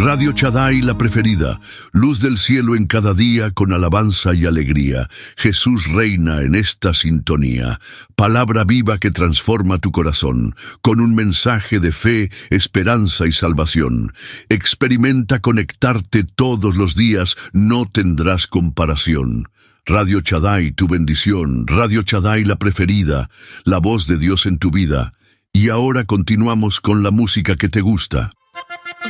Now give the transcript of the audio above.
Radio Shaddai, la preferida, luz del cielo en cada día con alabanza y alegría. Jesús reina en esta sintonía, palabra viva que transforma tu corazón, con un mensaje de fe, esperanza y salvación. Experimenta conectarte todos los días, no tendrás comparación. Radio Shaddai, tu bendición, Radio Shaddai, la preferida, la voz de Dios en tu vida. Y ahora continuamos con la música que te gusta.